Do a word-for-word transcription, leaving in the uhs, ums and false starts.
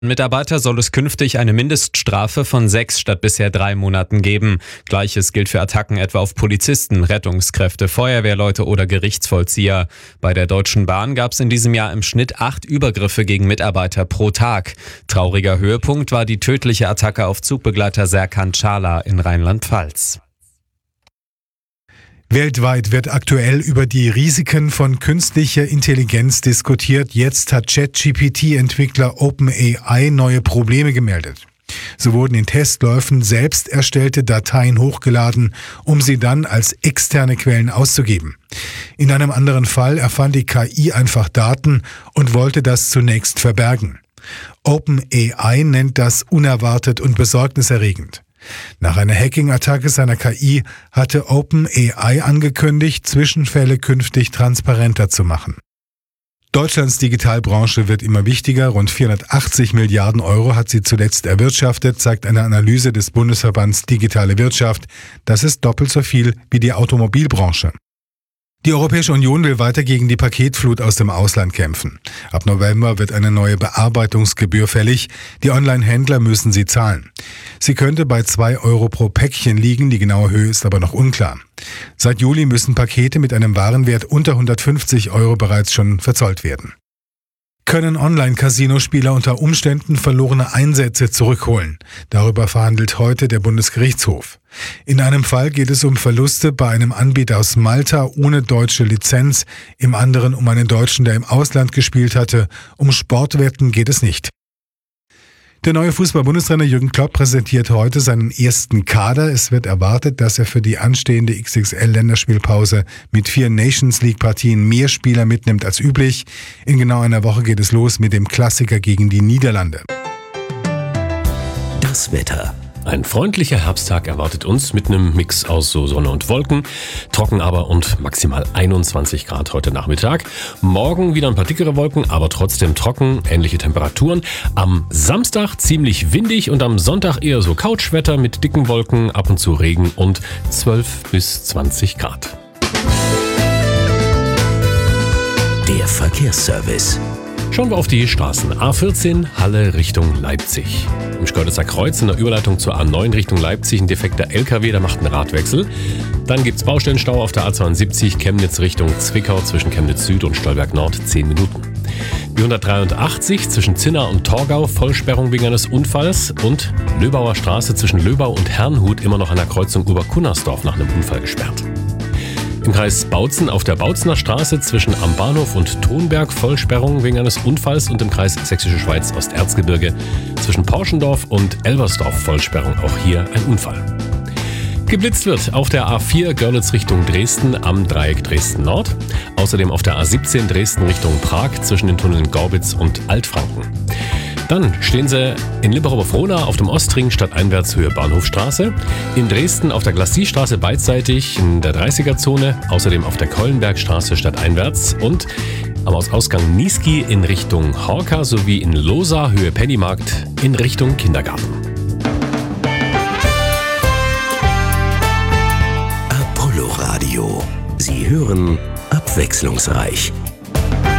Mitarbeiter soll es künftig eine Mindeststrafe von sechs statt bisher drei Monaten geben. Gleiches gilt für Attacken etwa auf Polizisten, Rettungskräfte, Feuerwehrleute oder Gerichtsvollzieher. Bei der Deutschen Bahn gab es in diesem Jahr im Schnitt acht Übergriffe gegen Mitarbeiter pro Tag. Trauriger Höhepunkt war die tödliche Attacke auf Zugbegleiter Serkan Çağlar in Rheinland-Pfalz. Weltweit wird aktuell über die Risiken von künstlicher Intelligenz diskutiert. Jetzt hat ChatGPT-Entwickler OpenAI neue Probleme gemeldet. So wurden in Testläufen selbst erstellte Dateien hochgeladen, um sie dann als externe Quellen auszugeben. In einem anderen Fall erfand die K I einfach Daten und wollte das zunächst verbergen. OpenAI nennt das unerwartet und besorgniserregend. Nach einer Hacking-Attacke seiner K I hatte OpenAI angekündigt, Zwischenfälle künftig transparenter zu machen. Deutschlands Digitalbranche wird immer wichtiger. Rund vierhundertachtzig Milliarden Euro hat sie zuletzt erwirtschaftet, zeigt eine Analyse des Bundesverbands Digitale Wirtschaft. Das ist doppelt so viel wie die Automobilbranche. Die Europäische Union will weiter gegen die Paketflut aus dem Ausland kämpfen. Ab November wird eine neue Bearbeitungsgebühr fällig. Die Online-Händler müssen sie zahlen. Sie könnte bei zwei Euro pro Päckchen liegen, die genaue Höhe ist aber noch unklar. Seit Juli müssen Pakete mit einem Warenwert unter hundertfünfzig Euro bereits schon verzollt werden. Können Online-Casino-Spieler unter Umständen verlorene Einsätze zurückholen? Darüber verhandelt heute der Bundesgerichtshof. In einem Fall geht es um Verluste bei einem Anbieter aus Malta ohne deutsche Lizenz, im anderen um einen Deutschen, der im Ausland gespielt hatte. Um Sportwetten geht es nicht. Der neue Fußball-Bundestrainer Jürgen Klopp präsentiert heute seinen ersten Kader. Es wird erwartet, dass er für die anstehende X X L-Länderspielpause mit vier Nations-League-Partien mehr Spieler mitnimmt als üblich. In genau einer Woche geht es los mit dem Klassiker gegen die Niederlande. Das Wetter. Ein freundlicher Herbsttag erwartet uns mit einem Mix aus so Sonne und Wolken, trocken aber und maximal einundzwanzig Grad heute Nachmittag. Morgen wieder ein paar dickere Wolken, aber trotzdem trocken, ähnliche Temperaturen. Am Samstag ziemlich windig und am Sonntag eher so Couchwetter mit dicken Wolken, ab und zu Regen und zwölf bis zwanzig Grad. Der Verkehrsservice. Schauen wir auf die Straßen. A vierzehn, Halle Richtung Leipzig. Im Schkeuditzer Kreuz in der Überleitung zur A neun Richtung Leipzig ein defekter L K W, der macht einen Radwechsel. Dann gibt's Baustellenstau auf der A zweiundsiebzig, Chemnitz Richtung Zwickau zwischen Chemnitz Süd und Stolberg Nord, zehn Minuten. Die hundertdreiundachtzig zwischen Zinna und Torgau, Vollsperrung wegen eines Unfalls. Und Löbauer Straße zwischen Löbau und Herrnhut immer noch an der Kreuzung Oberkunnersdorf nach einem Unfall gesperrt. Im Kreis Bautzen auf der Bautzener Straße zwischen Am Bahnhof und Thonberg Vollsperrung wegen eines Unfalls und im Kreis Sächsische Schweiz Osterzgebirge zwischen Porschendorf und Elversdorf Vollsperrung, auch hier ein Unfall. Geblitzt wird auf der A vier Görlitz Richtung Dresden am Dreieck Dresden Nord, außerdem auf der A siebzehn Dresden Richtung Prag zwischen den Tunneln Gorbitz und Altfranken. Dann stehen sie in Limburg-Oberfrohna auf dem Ostring stadteinwärts Höhe Bahnhofstraße, in Dresden auf der Glassiestraße beidseitig in der dreißiger-Zone, außerdem auf der Keulenbergstraße stadteinwärts und am Ausgang Niesky in Richtung Horka sowie in Losa Höhe Pennymarkt in Richtung Kindergarten. Apollo Radio. Sie hören abwechslungsreich.